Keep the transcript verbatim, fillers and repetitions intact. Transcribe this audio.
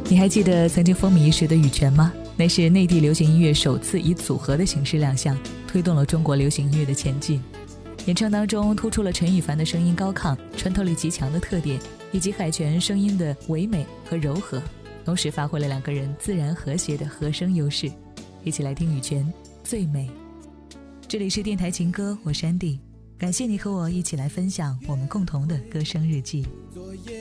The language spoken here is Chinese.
你还记得曾经风靡一时的羽泉吗？那是内地流行音乐首次以组合的形式亮相，推动了中国流行音乐的前进。演唱当中突出了陈羽凡的声音高亢、穿透力极强的特点，以及海泉声音的唯美和柔和，同时发挥了两个人自然和谐的和声优势。一起来听羽泉最美。这里是电台情歌，我是安迪，感谢你和我一起来分享我们共同的歌声日记。